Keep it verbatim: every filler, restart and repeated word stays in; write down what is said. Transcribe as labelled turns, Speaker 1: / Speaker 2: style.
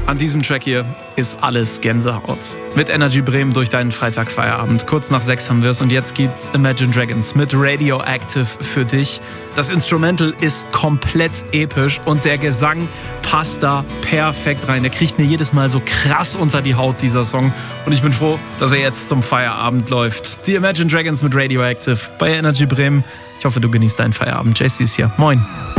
Speaker 1: An diesem Track hier ist alles Gänsehaut. Mit Energy Bremen durch deinen Freitagfeierabend. Kurz nach sechs haben wir es und jetzt gibt's Imagine Dragons mit Radioactive für dich. Das Instrumental ist komplett episch und der Gesang passt da perfekt rein. Der kriegt mir jedes Mal so krass unter die Haut, dieser Song. Und ich bin froh, dass er jetzt zum Feierabend läuft. Die Imagine Dragons mit Radioactive bei Energy Bremen. Ich hoffe, du genießt deinen Feierabend. J C ist hier. Moin.